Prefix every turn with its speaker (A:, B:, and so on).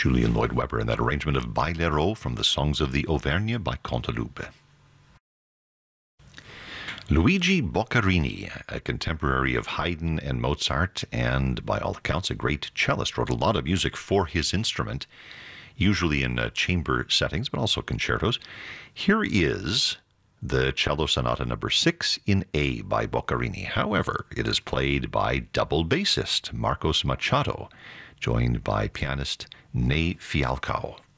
A: Julian Lloyd Webber in that arrangement of Bailero from the Songs of the Auvergne by Cantaloupe. Luigi Boccherini, a contemporary of Haydn and Mozart, and by all accounts a great cellist, wrote a lot of music for his instrument, usually in chamber settings, but also concertos. Here is the Cello Sonata No. 6 in A by Boccherini. However, it is played by double bassist Marcos Machado, joined by pianist Ney Fialcao.